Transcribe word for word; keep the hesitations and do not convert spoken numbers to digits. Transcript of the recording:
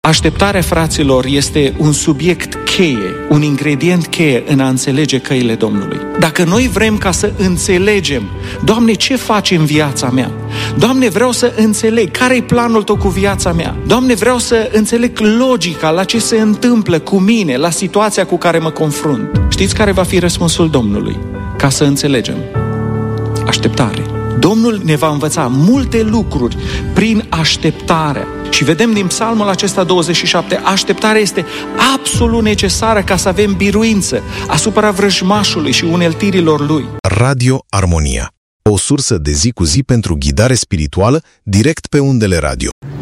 Așteptarea, fraților, este un subiect cheie, un ingredient cheie în a înțelege căile Domnului. Dacă noi vrem ca să înțelegem, Doamne, ce faci în viața mea? Doamne, vreau să înțeleg care-i planul Tău cu viața mea. Doamne, vreau să înțeleg logica la ce se întâmplă cu mine, la situația cu care mă confrunt. Știți care va fi răspunsul Domnului? Ca să înțelegem. Așteptare. Domnul ne va învăța multe lucruri prin așteptarea. Și vedem din Psalmul acesta douăzeci și șapte, așteptarea este absolut necesară ca să avem biruință asupra vrăjmașului și uneltirilor lui. Radio Armonia, o sursă de zi cu zi pentru ghidare spirituală direct pe undele radio.